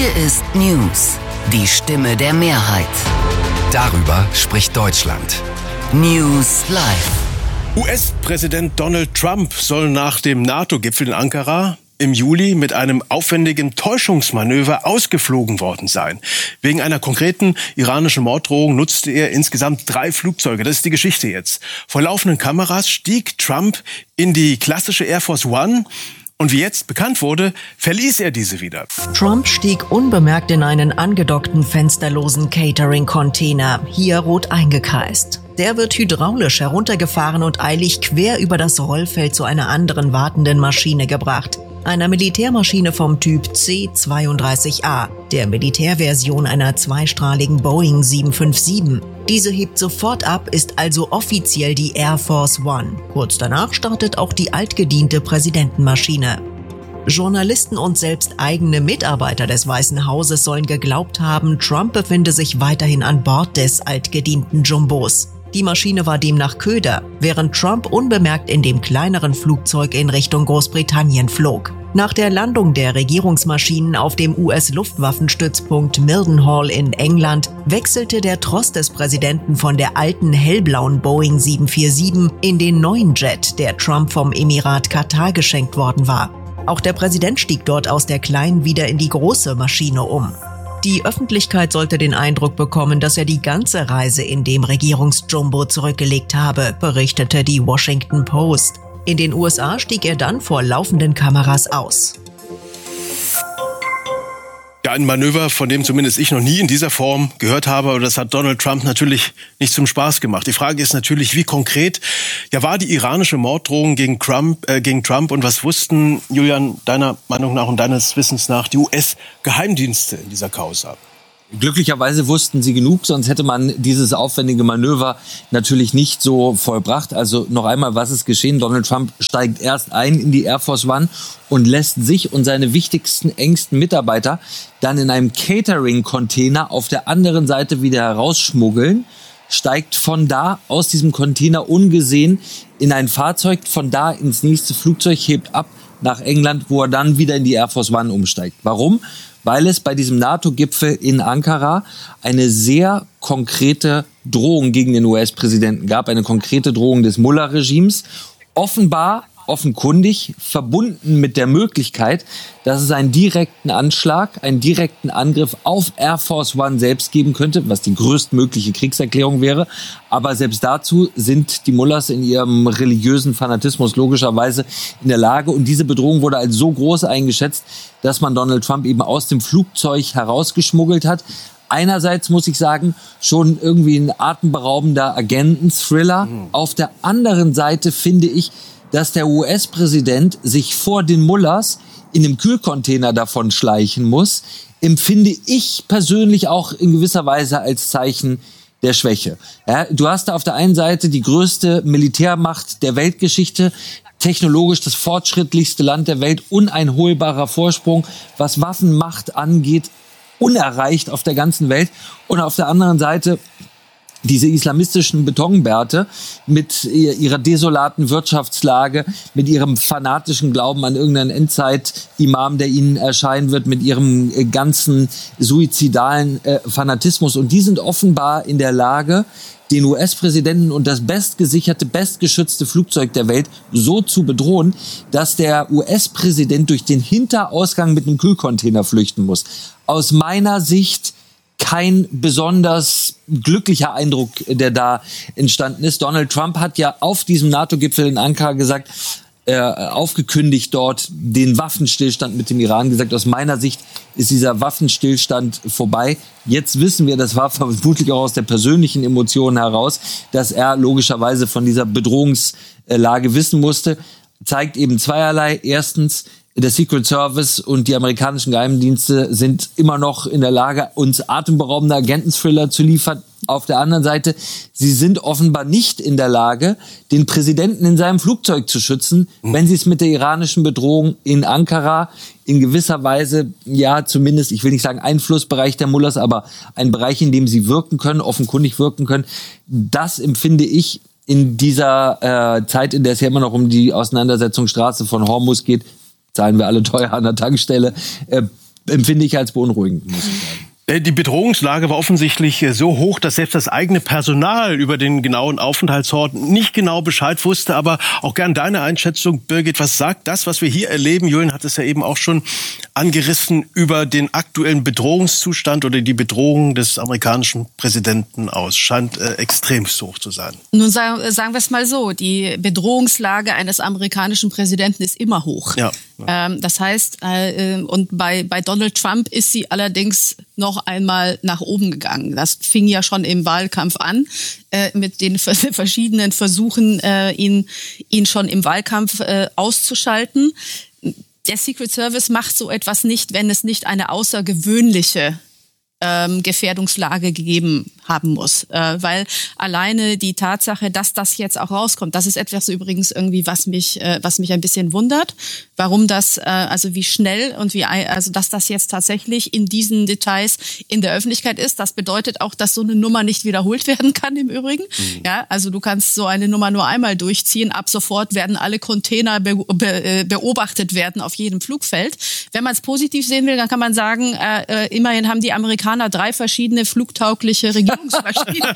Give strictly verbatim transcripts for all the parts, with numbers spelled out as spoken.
Hier ist News, die Stimme der Mehrheit. Darüber spricht Deutschland. News Live. U S-Präsident Donald Trump soll nach dem NATO-Gipfel in Ankara im Juli mit einem aufwendigen Täuschungsmanöver ausgeflogen worden sein. Wegen einer konkreten iranischen Morddrohung nutzte er insgesamt drei Flugzeuge. Das ist die Geschichte jetzt. Vor laufenden Kameras stieg Trump in die klassische Air Force One. Und wie jetzt bekannt wurde, verließ er diese wieder. Trump stieg unbemerkt in einen angedockten, fensterlosen Catering-Container, hier rot eingekreist. Der wird hydraulisch heruntergefahren und eilig quer über das Rollfeld zu einer anderen wartenden Maschine gebracht. Einer Militärmaschine vom Typ C zweiunddreißig A, der Militärversion einer zweistrahligen Boeing sieben fünf sieben. Diese hebt sofort ab, ist also offiziell die Air Force One. Kurz danach startet auch die altgediente Präsidentenmaschine. Journalisten und selbst eigene Mitarbeiter des Weißen Hauses sollen geglaubt haben, Trump befinde sich weiterhin an Bord des altgedienten Jumbos. Die Maschine war demnach Köder, während Trump unbemerkt in dem kleineren Flugzeug in Richtung Großbritannien flog. Nach der Landung der Regierungsmaschinen auf dem U S-Luftwaffenstützpunkt Mildenhall in England wechselte der Tross des Präsidenten von der alten hellblauen Boeing sieben vier sieben in den neuen Jet, der Trump vom Emirat Katar geschenkt worden war. Auch der Präsident stieg dort aus der kleinen wieder in die große Maschine um. Die Öffentlichkeit sollte den Eindruck bekommen, dass er die ganze Reise in dem Regierungsjumbo zurückgelegt habe, berichtete die Washington Post. In den U S A stieg er dann vor laufenden Kameras aus. Ja, ein Manöver, von dem zumindest ich noch nie in dieser Form gehört habe. Aber das hat Donald Trump natürlich nicht zum Spaß gemacht. Die Frage ist natürlich, wie konkret ja war die iranische Morddrohung gegen Trump, äh, gegen Trump und was wussten, Julian, deiner Meinung nach und deines Wissens nach, die U S-Geheimdienste in dieser Causa? Glücklicherweise wussten sie genug, sonst hätte man dieses aufwendige Manöver natürlich nicht so vollbracht. Also noch einmal, was ist geschehen? Donald Trump steigt erst ein in die Air Force One und lässt sich und seine wichtigsten, engsten Mitarbeiter dann in einem Catering-Container auf der anderen Seite wieder herausschmuggeln, steigt von da aus diesem Container ungesehen in ein Fahrzeug, von da ins nächste Flugzeug, hebt ab nach England, wo er dann wieder in die Air Force One umsteigt. Warum? Weil es bei diesem NATO-Gipfel in Ankara eine sehr konkrete Drohung gegen den U S-Präsidenten gab, eine konkrete Drohung des Mullah-Regimes, offenbar, offenkundig verbunden mit der Möglichkeit, dass es einen direkten Anschlag, einen direkten Angriff auf Air Force One selbst geben könnte, was die größtmögliche Kriegserklärung wäre. Aber selbst dazu sind die Mullahs in ihrem religiösen Fanatismus logischerweise in der Lage. Und diese Bedrohung wurde als so groß eingeschätzt, dass man Donald Trump eben aus dem Flugzeug herausgeschmuggelt hat. Einerseits muss ich sagen, schon irgendwie ein atemberaubender Agenten-Thriller. Mhm. Auf der anderen Seite finde ich, dass der U S-Präsident sich vor den Mullahs in einem Kühlcontainer davon schleichen muss, empfinde ich persönlich auch in gewisser Weise als Zeichen der Schwäche. Ja, du hast da auf der einen Seite die größte Militärmacht der Weltgeschichte, technologisch das fortschrittlichste Land der Welt, uneinholbarer Vorsprung, was Waffenmacht angeht, unerreicht auf der ganzen Welt. Und auf der anderen Seite diese islamistischen Betonbärte mit ihrer desolaten Wirtschaftslage, mit ihrem fanatischen Glauben an irgendeinen Endzeit-Imam, der ihnen erscheinen wird, mit ihrem ganzen suizidalen äh, Fanatismus. Und die sind offenbar in der Lage, den U S-Präsidenten und das bestgesicherte, bestgeschützte Flugzeug der Welt so zu bedrohen, dass der U S-Präsident durch den Hinterausgang mit einem Kühlcontainer flüchten muss. Aus meiner Sicht kein besonders glücklicher Eindruck, der da entstanden ist. Donald Trump hat ja auf diesem NATO-Gipfel in Ankara gesagt, äh, aufgekündigt dort den Waffenstillstand mit dem Iran, gesagt, aus meiner Sicht ist dieser Waffenstillstand vorbei. Jetzt wissen wir, das war vermutlich auch aus der persönlichen Emotion heraus, dass er logischerweise von dieser Bedrohungslage wissen musste. Zeigt eben zweierlei. Erstens, der Secret Service und die amerikanischen Geheimdienste sind immer noch in der Lage, uns atemberaubende Agenten-Thriller zu liefern. Auf der anderen Seite, sie sind offenbar nicht in der Lage, den Präsidenten in seinem Flugzeug zu schützen, mhm. wenn sie es mit der iranischen Bedrohung in Ankara in gewisser Weise, ja zumindest, ich will nicht sagen Einflussbereich der Mullahs, aber ein Bereich, in dem sie wirken können, offenkundig wirken können, das empfinde ich in dieser äh, Zeit, in der es ja immer noch um die Auseinandersetzung Straße von Hormuz geht, zahlen wir alle teuer an der Tankstelle, äh, empfinde ich als beunruhigend, muss ich sagen. Die Bedrohungslage war offensichtlich so hoch, dass selbst das eigene Personal über den genauen Aufenthaltsort nicht genau Bescheid wusste. Aber auch gern deine Einschätzung, Birgit. Was sagt das, was wir hier erleben? Julian hat es ja eben auch schon angerissen, über den aktuellen Bedrohungszustand oder die Bedrohung des amerikanischen Präsidenten aus. Scheint äh, extremst hoch zu sein. Nun sagen, sagen wir es mal so, die Bedrohungslage eines amerikanischen Präsidenten ist immer hoch. Ja. Ähm, das heißt, äh, und bei, bei Donald Trump ist sie allerdings noch einmal nach oben gegangen. Das fing ja schon im Wahlkampf an, äh, mit den verschiedenen Versuchen, äh, ihn, ihn schon im Wahlkampf äh, auszuschalten. Der Secret Service macht so etwas nicht, wenn es nicht eine außergewöhnliche ähm, Gefährdungslage gegeben haben muss. Äh, weil alleine die Tatsache, dass das jetzt auch rauskommt, das ist etwas übrigens irgendwie, was mich, äh, was mich ein bisschen wundert. Warum das, äh, also wie schnell und wie, also dass das jetzt tatsächlich in diesen Details in der Öffentlichkeit ist. Das bedeutet auch, dass so eine Nummer nicht wiederholt werden kann im Übrigen. Mhm. Ja, also du kannst so eine Nummer nur einmal durchziehen. Ab sofort werden alle Container be be beobachtet werden auf jedem Flugfeld. Wenn man es positiv sehen will, dann kann man sagen, äh, äh, immerhin haben die Amerikaner drei verschiedene flugtaugliche Regierungsmaschinen.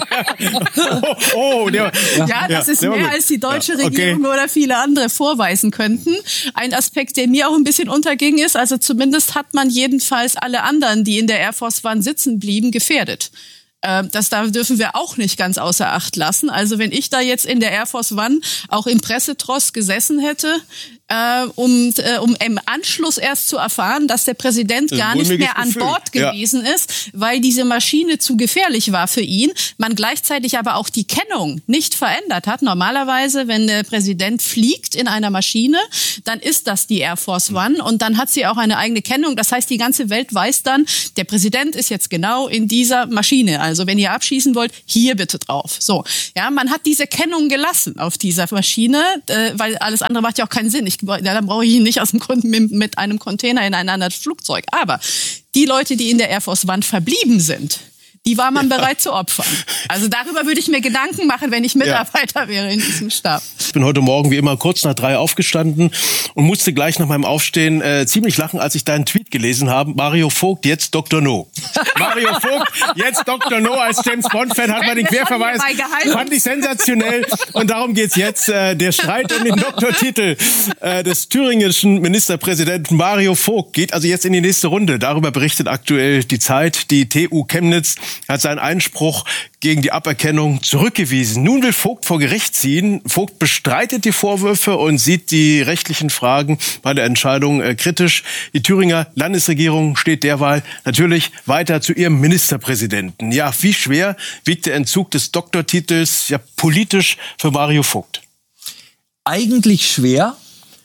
oh, oh, der, ja, das ja, ist mehr, als die deutsche ja, okay. Regierung oder viele andere vorweisen könnten. Ein Aspekt, der mir auch ein bisschen unterging, ist, also zumindest hat man jedenfalls alle anderen, die in der Air Force One sitzen blieben, gefährdet. Das da dürfen wir auch nicht ganz außer Acht lassen. Also wenn ich da jetzt in der Air Force One auch im Pressetross gesessen hätte, äh, um, äh, um im Anschluss erst zu erfahren, dass der Präsident gar nicht mehr an Bord gewesen ja. ist, weil diese Maschine zu gefährlich war für ihn, man gleichzeitig aber auch die Kennung nicht verändert hat. Normalerweise, wenn der Präsident fliegt in einer Maschine, dann ist das die Air Force One und dann hat sie auch eine eigene Kennung. Das heißt, die ganze Welt weiß dann, der Präsident ist jetzt genau in dieser Maschine. Also wenn ihr abschießen wollt, hier bitte drauf. So, ja, man hat diese Kennung gelassen auf dieser Maschine, äh, weil alles andere macht ja auch keinen Sinn. Ich, ja, dann brauche ich ihn nicht aus dem mit, mit einem Container in ein anderes Flugzeug. Aber die Leute, die in der Air Force One verblieben sind, die war man ja. bereit zu opfern. Also darüber würde ich mir Gedanken machen, wenn ich Mitarbeiter ja. wäre in diesem Stab. Ich bin heute Morgen wie immer kurz nach drei aufgestanden und musste gleich nach meinem Aufstehen äh, ziemlich lachen, als ich deinen Tweet gelesen habe. Mario Vogt, jetzt Doktor No. Mario Vogt, jetzt Doktor No. Als James Bond-Fan hat man den Querverweis. Fand ich sensationell. Und darum geht's jetzt. Äh, der Streit um den Doktortitel äh, des thüringischen Ministerpräsidenten Mario Vogt geht also jetzt in die nächste Runde. Darüber berichtet aktuell die Zeit. Die T U Chemnitz hat seinen Einspruch gegen die Aberkennung zurückgewiesen. Nun will Vogt vor Gericht ziehen. Vogt bestreitet die Vorwürfe und sieht die rechtlichen Fragen bei der Entscheidung äh, kritisch. Die Thüringer Landesregierung steht derweil natürlich weiter zu ihrem Ministerpräsidenten. Ja, wie schwer wiegt der Entzug des Doktortitels ja politisch für Mario Vogt? Eigentlich schwer.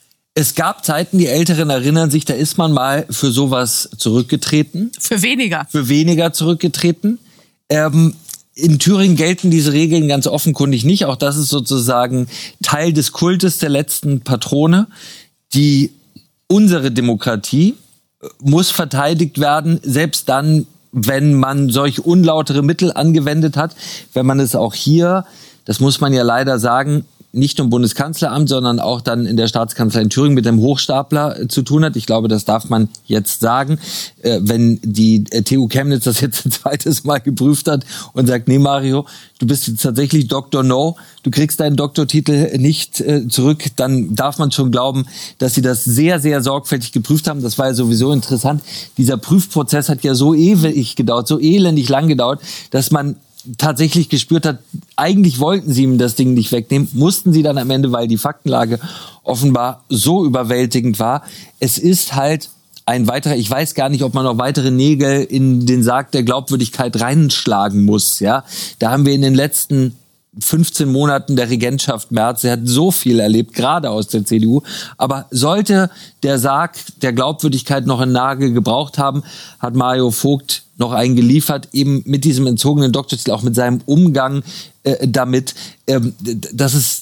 Es gab Zeiten, die Älteren erinnern sich, da ist man mal für sowas zurückgetreten. Für weniger. Für weniger zurückgetreten. Ähm, in Thüringen gelten diese Regeln ganz offenkundig nicht. Auch das ist sozusagen Teil des Kultes der letzten Patrone. Die, unsere Demokratie muss verteidigt werden, selbst dann, wenn man solch unlautere Mittel angewendet hat. Wenn man es auch hier, das muss man ja leider sagen, nicht nur im Bundeskanzleramt, sondern auch dann in der Staatskanzlei in Thüringen mit dem Hochstapler äh, zu tun hat. Ich glaube, das darf man jetzt sagen. Äh, wenn die äh, T U Chemnitz das jetzt ein zweites Mal geprüft hat und sagt, nee Mario, du bist jetzt tatsächlich Doktor No, du kriegst deinen Doktortitel nicht äh, zurück, dann darf man schon glauben, dass sie das sehr, sehr sorgfältig geprüft haben. Das war ja sowieso interessant. Dieser Prüfprozess hat ja so ewig gedauert, so elendig lang gedauert, dass man tatsächlich gespürt hat, eigentlich wollten sie ihm das Ding nicht wegnehmen, mussten sie dann am Ende, weil die Faktenlage offenbar so überwältigend war. Es ist halt ein weiterer, ich weiß gar nicht, ob man noch weitere Nägel in den Sarg der Glaubwürdigkeit reinschlagen muss. Ja, da haben wir in den letzten fünfzehn Monaten der Regentschaft Merz, er hat so viel erlebt, gerade aus der C D U. Aber sollte der Sarg der Glaubwürdigkeit noch einen Nagel gebraucht haben, hat Mario Vogt noch einen geliefert, eben mit diesem entzogenen Doktortitel, auch mit seinem Umgang äh, damit. Ähm, das ist,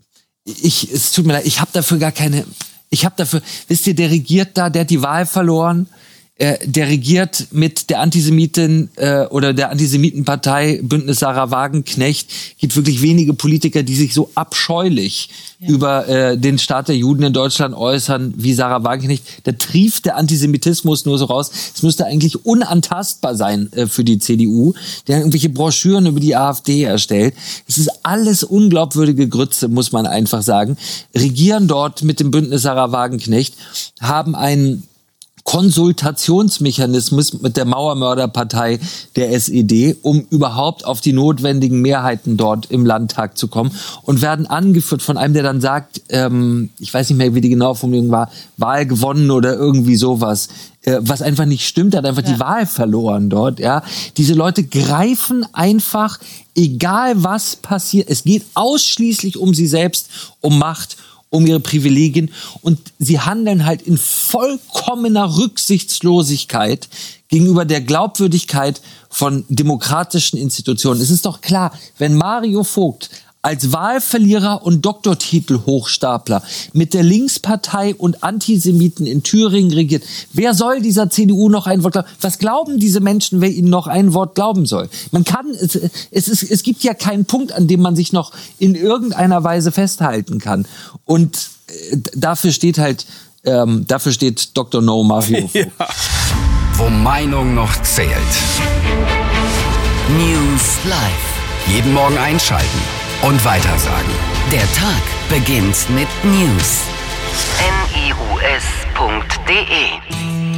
ich, es tut mir leid, ich habe dafür gar keine, ich habe dafür, wisst ihr, der regiert da, der hat die Wahl verloren. äh, der regiert mit der Antisemitin äh, oder der Antisemitenpartei Bündnis Sarah Wagenknecht. Gibt wirklich wenige Politiker, die sich so abscheulich ja. über äh, den Staat der Juden in Deutschland äußern wie Sarah Wagenknecht. Da trieft der Antisemitismus nur so raus. Es müsste eigentlich unantastbar sein äh, für die C D U, der irgendwelche Broschüren über die AfD erstellt. Es ist alles unglaubwürdige Grütze, muss man einfach sagen. Regieren dort mit dem Bündnis Sarah Wagenknecht, haben einen Konsultationsmechanismus mit der Mauermörderpartei der S E D, um überhaupt auf die notwendigen Mehrheiten dort im Landtag zu kommen, und werden angeführt von einem, der dann sagt, ähm, ich weiß nicht mehr, wie die genaue Formulierung war, Wahl gewonnen oder irgendwie sowas, äh, was einfach nicht stimmt, hat einfach ja. die Wahl verloren dort. Ja, diese Leute greifen einfach, egal was passiert, es geht ausschließlich um sie selbst, um Macht, um ihre Privilegien, und sie handeln halt in vollkommener Rücksichtslosigkeit gegenüber der Glaubwürdigkeit von demokratischen Institutionen. Es ist doch klar, wenn Mario Vogt als Wahlverlierer und Doktortitel-Hochstapler mit der Linkspartei und Antisemiten in Thüringen regiert, wer soll dieser C D U noch ein Wort glauben? Was glauben diese Menschen, wer ihnen noch ein Wort glauben soll? Man kann, es, es, ist, es gibt ja keinen Punkt, an dem man sich noch in irgendeiner Weise festhalten kann. Und äh, dafür steht halt, ähm, dafür steht Doktor No Mario Vogt. Ja. Wo Meinung noch zählt. News Live. Jeden Morgen einschalten und weitersagen. Der Tag beginnt mit News. N I U S punkt D E